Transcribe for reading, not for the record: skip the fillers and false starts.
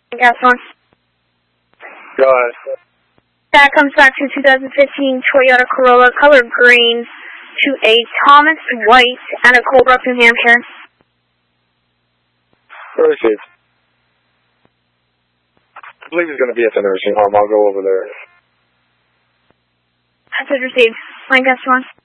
Gas one. Go ahead. That comes back to 2015 Toyota Corolla color green to a Thomas White and a Colebrook, New Hampshire. Received. I believe he's going to be at the nursing home. I'll go over there. Message received. Line Gas one.